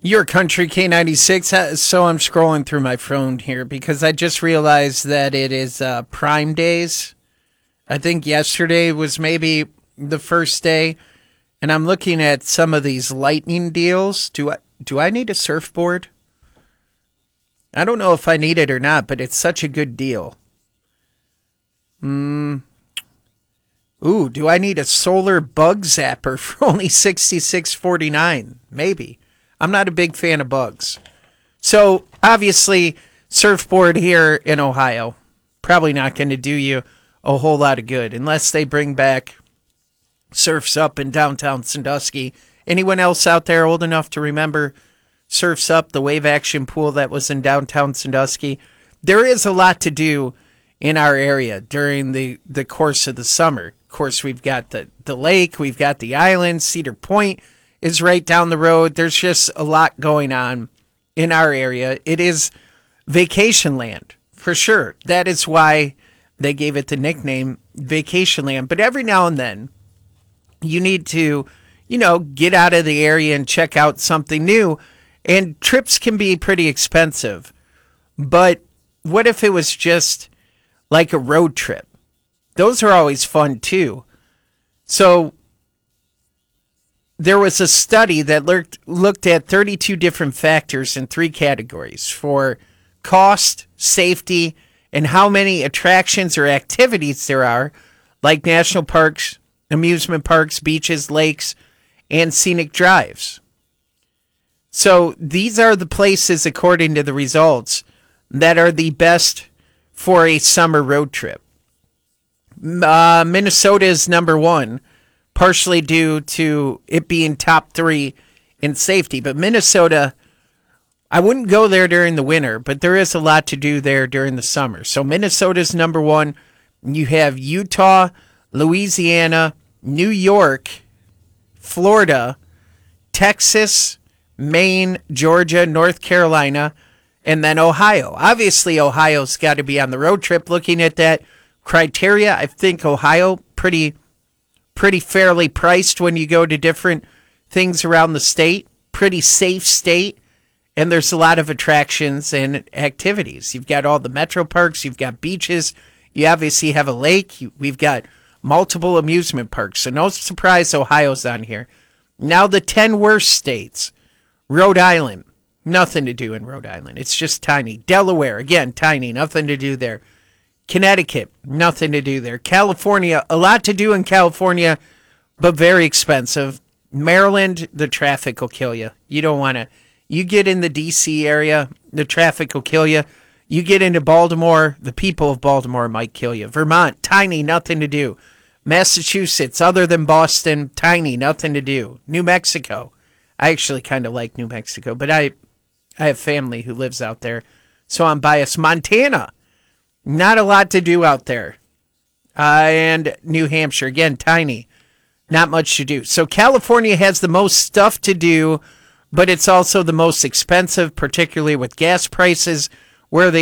Your country K96. So I'm scrolling through my phone here because I just realized that it is Prime Days. I think yesterday was maybe the first day, and I'm looking at some of these lightning deals. Do I need a surfboard? I don't know if I need it or not, but it's such a good deal. Ooh, do I need a solar bug zapper for only $66.49? Maybe. I'm not a big fan of bugs. So, obviously, surfboard here in Ohio, probably not going to do you a whole lot of good unless they bring back Surfs Up in downtown Sandusky. Anyone else out there old enough to remember Surfs Up, the wave action pool that was in downtown Sandusky? There is a lot to do in our area during the course of the summer. Of course, we've got the lake, we've got the island, Cedar Point is right down the road. There's just a lot going on in our area. It is vacation land, for sure. That is why they gave it the nickname Vacation Land. But every now and then, you need to, get out of the area and check out something new. And trips can be pretty expensive. But what if it was just like a road trip? Those are always fun too. So there was a study that looked at 32 different factors in 3 categories for cost, safety, and how many attractions or activities there are, like national parks, amusement parks, beaches, lakes, and scenic drives. So these are the places, according to the results, that are the best for a summer road trip. Minnesota is number 1, partially due to it being top 3 in safety. But Minnesota, I wouldn't go there during the winter, but there is a lot to do there during the summer. So Minnesota's number 1. You have Utah, Louisiana, New York, Florida, Texas, Maine, Georgia, North Carolina, and then Ohio. Obviously, Ohio's got to be on the road trip. Looking at that criteria, I think Ohio pretty fairly priced when you go to different things around the state. Pretty safe state, and there's a lot of attractions and activities. You've got all the metro parks, you've got beaches, you obviously have a lake, we've got multiple amusement parks. So no surprise Ohio's on here. Now the 10 worst states. Rhode Island, nothing to do in Rhode Island. It's just tiny. Delaware, again, tiny, nothing to do there. Connecticut, nothing to do there. California, a lot to do in California, but very expensive. Maryland, the traffic will kill you. You don't want to. You get in the D.C. area, the traffic will kill you. You get into Baltimore, the people of Baltimore might kill you. Vermont, tiny, nothing to do. Massachusetts, other than Boston, tiny, nothing to do. New Mexico, I actually kind of like New Mexico, but I have family who lives out there, so I'm biased. Montana, not a lot to do out there. And New Hampshire, again, tiny. Not much to do. So California has the most stuff to do, but it's also the most expensive, particularly with gas prices, where they